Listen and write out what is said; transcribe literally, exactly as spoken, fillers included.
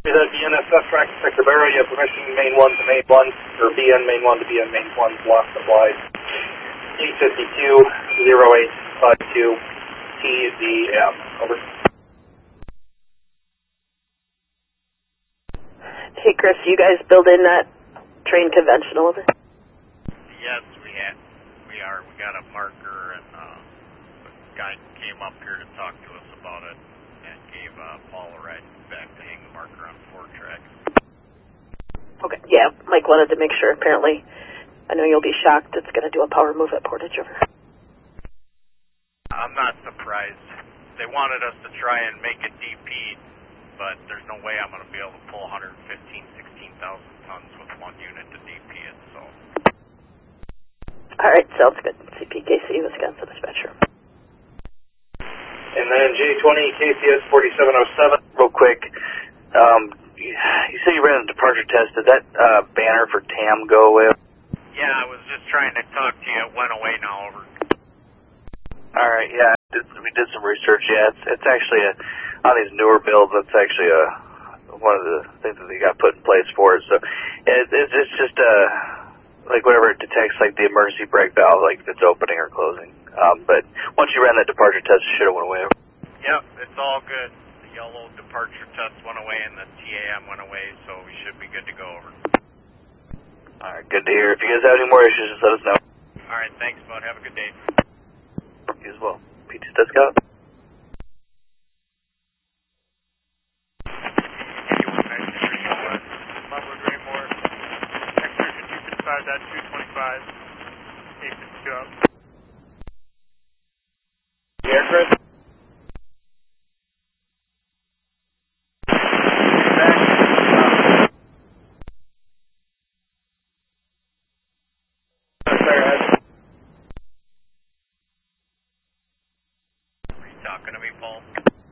That B N S F track sector barrier, you have permission main one to main one, or B N main one to B N main one, block supplied. E fifty-two zero eight five two T D M. Over. Hey Chris, you guys build in that train conventional over? Yes, we had, we are. We got a marker, and uh, the guy came up here to talk to us about it, and gave uh, Paul a ride back to hang the marker on four track. Okay, yeah, Mike wanted to make sure. Apparently, I know you'll be shocked. It's going to do a power move at Portage over. I'm not surprised. They wanted us to try and make it D P, but there's no way I'm going to be able to pull one hundred fifteen, sixteen thousand tons with one unit to D P it, so. All right, sounds good. C P K C, Wisconsin Dispatcher. And then J twenty K C S forty-seven oh seven. Real quick, um, you, you said you ran a departure test. Did that uh, banner for T A M go away? Yeah, I was just trying to talk to you. It went away now, over. All right, yeah, did, we did some research. Yeah, it's, it's actually a, on these newer builds. That's actually a one of the things that they got put in place for it. So it, it's it's just uh like whenever it detects like the emergency brake valve, like if it's opening or closing. Um, but once you ran that departure test, it should have went away. Yep, it's all good. The yellow departure test went away and the T A M went away, so we should be good to go, over. All right, good to hear. If you guys have any more issues, just let us know. All right, thanks, bud. Have a good day. You as well. P T Test Scout. two twenty-five, eight fifty-two up. Yeah, Chris? Are you talking to me, Paul?